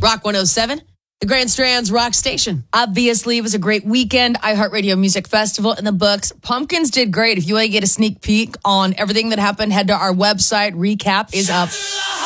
Rock 107, the Grand Strand's rock station. Obviously, it was a great weekend. iHeartRadio Music Festival in the books. Pumpkins did great. If you want to get a sneak peek on everything that happened, head to our website. Recap is up.